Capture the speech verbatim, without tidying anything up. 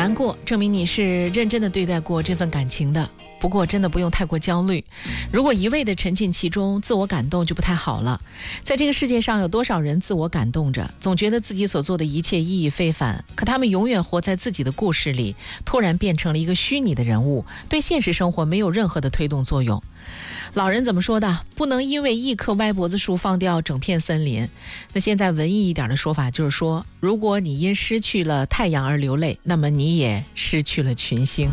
难过，证明你是认真的对待过这份感情的。不过真的不用太过焦虑，如果一味的沉浸其中，自我感动就不太好了。在这个世界上，有多少人自我感动着，总觉得自己所做的一切意义非凡，可他们永远活在自己的故事里，突然变成了一个虚拟的人物，对现实生活没有任何的推动作用。老人怎么说的？不能因为一棵歪脖子树放掉整片森林。那现在文艺一点的说法就是说，如果你因失去了太阳而流泪，那么你也失去了群星。